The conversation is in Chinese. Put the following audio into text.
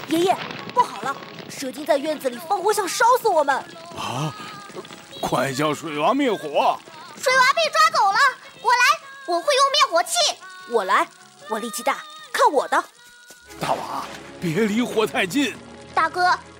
爷爷，不好了，蛇精在院子里放火，想烧死我们！ 啊！快叫水娃灭火！ 水娃被抓走了，我来，我会用灭火器。 我来，我力气大，看我的！ 大娃，别离火太近。 大哥，